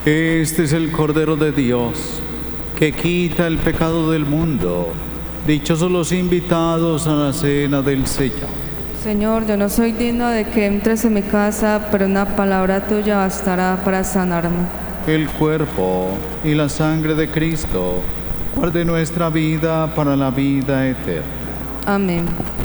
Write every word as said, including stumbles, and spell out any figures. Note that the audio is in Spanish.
Este es el Cordero de Dios, que quita el pecado del mundo. Dichosos los invitados a la cena del Señor. Señor, yo no soy digno de que entres en mi casa, pero una palabra tuya bastará para sanarme. El cuerpo y la sangre de Cristo guarde nuestra vida para la vida eterna. Amén.